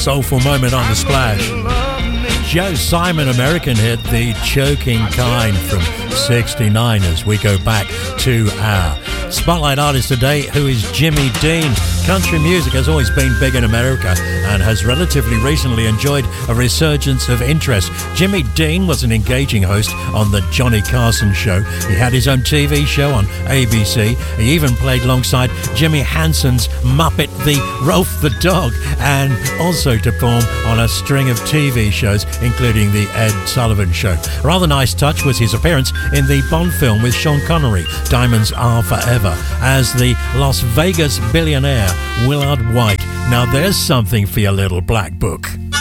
soulful moment on the Splash. Joe Simon, American hit, The Choking Kind from 69, as we go back to our spotlight artist today, who is Jimmy Dean. Country music has always been big in America and has relatively recently enjoyed a resurgence of interest. Jimmy Dean was an engaging host on The Johnny Carson Show. He had his own TV show on ABC. He even played alongside Jimmy Hanson's Muppet the Rolf the Dog, and also to perform on a string of TV shows, including The Ed Sullivan Show. A rather nice touch was his appearance in the Bond film with Sean Connery, Diamonds Are Forever, as the Las Vegas billionaire Willard White. Now there's something for your little black book.